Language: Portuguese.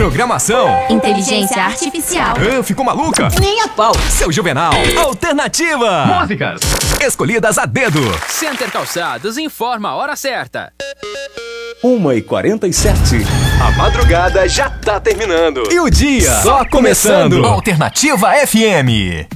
Programação. Inteligência artificial. Ficou maluca? Nem a pau. Seu Juvenal. Alternativa. Músicas escolhidas a dedo. Center Calçados informa a hora certa. 1h47. A madrugada já tá terminando. E o dia só começando. Alternativa FM.